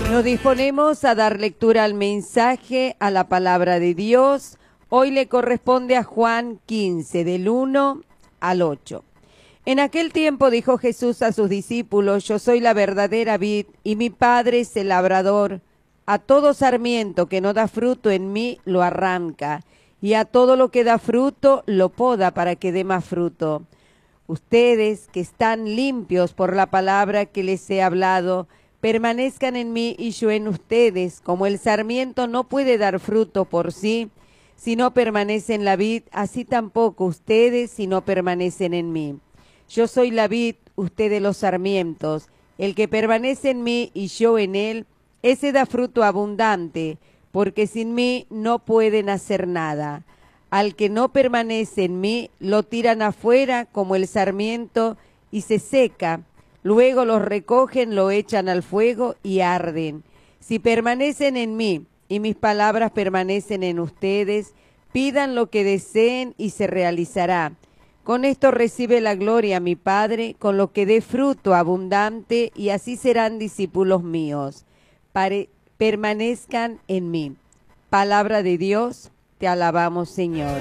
Nos disponemos a dar lectura al mensaje, a la palabra de Dios. Hoy le corresponde a Juan 15, del 1 al 8. En aquel tiempo dijo Jesús a sus discípulos: yo soy la verdadera vid y mi Padre es el labrador. A todo sarmiento que no da fruto en mí lo arranca, y a todo lo que da fruto lo poda para que dé más fruto. Ustedes que están limpios por la palabra que les he hablado, permanezcan en mí y yo en ustedes. Como el sarmiento no puede dar fruto por sí, si no permanece en la vid, así tampoco ustedes si no permanecen en mí. Yo soy la vid, ustedes los sarmientos. El que permanece en mí y yo en él, ese da fruto abundante, porque sin mí no pueden hacer nada. Al que no permanece en mí, lo tiran afuera como el sarmiento y se seca. Luego los recogen, lo echan al fuego y arden. Si permanecen en mí y mis palabras permanecen en ustedes, pidan lo que deseen y se realizará. Con esto recibe la gloria mi Padre, con lo que dé fruto abundante, y así serán discípulos míos. Permanezcan en mí. Palabra de Dios, te alabamos, Señor.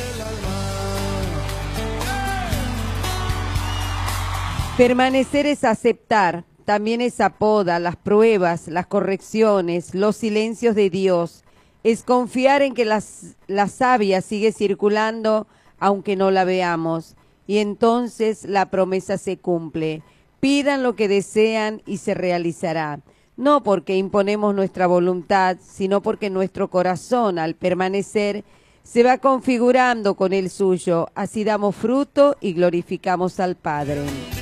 Permanecer es aceptar, también es poda, las pruebas, las correcciones, los silencios de Dios. Es confiar en que la savia sigue circulando aunque no la veamos, y entonces la promesa se cumple. Pidan lo que desean y se realizará. No porque imponemos nuestra voluntad, sino porque nuestro corazón, al permanecer, se va configurando con el suyo. Así damos fruto y glorificamos al Padre.